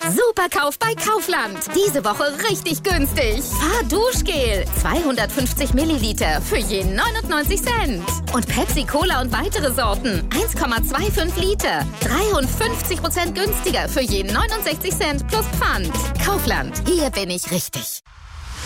Superkauf bei Kaufland. Diese Woche richtig günstig. Fahrduschgel. 250 Milliliter für je 99 Cent. Und Pepsi Cola und weitere Sorten. 1,25 Liter. 53% günstiger für je 69 Cent plus Pfand. Kaufland. Hier bin ich richtig.